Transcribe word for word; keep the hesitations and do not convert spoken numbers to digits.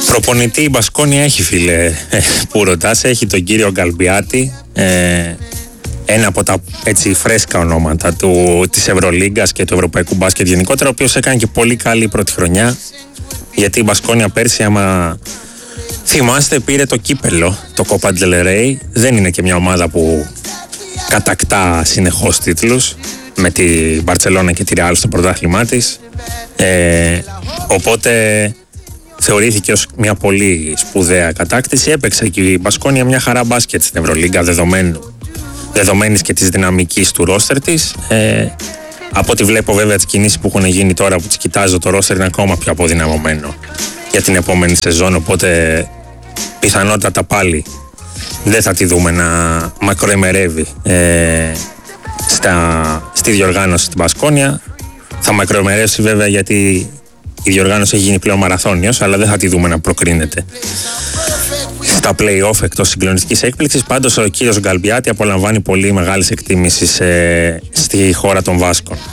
Προπονητή η Μπασκόνια έχει, φίλε, που ρωτάς, έχει τον κύριο Γκαλμπιάτη, ε, ένα από τα έτσι φρέσκα ονόματα του, της Ευρωλίγκας και του Ευρωπαϊκού Μπάσκετ γενικότερα, ο οποίος έκανε και πολύ καλή πρώτη χρονιά, γιατί η Μπασκόνια πέρσι, άμα θυμάστε, πήρε το κύπελο, το Copa del Rey. Δεν είναι και μια ομάδα που κατακτά συνεχώς τίτλους, με τη Μπαρτσελώνα και τη Ρεάλ στο πρωτάθλημά της, ε, οπότε θεωρήθηκε ως μια πολύ σπουδαία κατάκτηση. Έπαιξε και η Μπασκόνια μια χαρά μπάσκετ στην Ευρωλίγκα, δεδομένου, δεδομένης και της δυναμικής του ρόστερ της. Ε, από ό,τι βλέπω βέβαια τις κινήσεις που έχουν γίνει τώρα, που τις κοιτάζω, το ρόστερ είναι ακόμα πιο αποδυναμωμένο για την επόμενη σεζόν, οπότε πιθανότατα πάλι δεν θα τη δούμε να μακροημερεύει ε, στα, στη διοργάνωση στην Μπασκόνια. Θα μακροημερεύσει βέβαια, γιατί η διοργάνωση έχει γίνει πλέον μαραθώνιος, αλλά δεν θα τη δούμε να προκρίνεται στα play-off εκτός συγκλονιστικής έκπληξης. Πάντως ο κύριος Γκαλμπιάτη απολαμβάνει πολύ μεγάλης εκτίμησης ε, στη χώρα των Βάσκων.